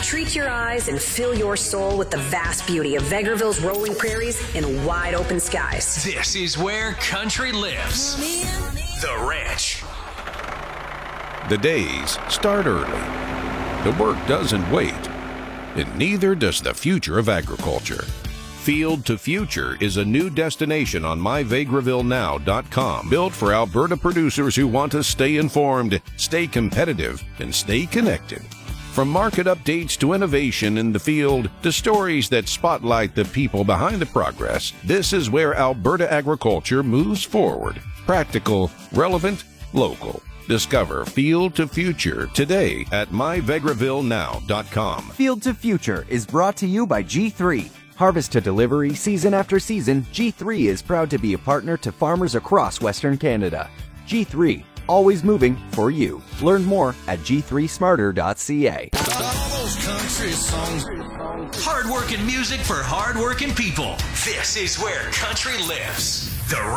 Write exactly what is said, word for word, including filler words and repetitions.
Treat your eyes and fill your soul with the vast beauty of Vegreville's rolling prairies and wide open skies. This is where country lives. The Ranch. The days start early. The work doesn't wait. And neither does the future of agriculture. Field to Future is a new destination on my vegreville now dot com, built for Alberta producers who want to stay informed, stay competitive, and stay connected. From market updates to innovation in the field to stories that spotlight the people behind the progress, this is where Alberta agriculture moves forward. Practical, relevant, local. Discover Field to Future today at my vegreville now dot com. Field to Future is brought to you by G three. Harvest to delivery, season after season, G three is proud to be a partner to farmers across Western Canada. G three, always moving for you. Learn more at g three smarter dot c a. Hard-working music for hard-working people. This is where country lives. The